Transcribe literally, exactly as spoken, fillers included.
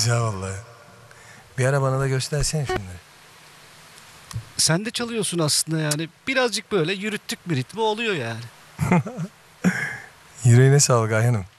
Güzel vallahi. Bir ara bana da göstersene şunları. Sen de çalıyorsun aslında yani. Birazcık böyle yürüttük bir ritmi oluyor yani. Yüreğine sağlık Ayhan'ım.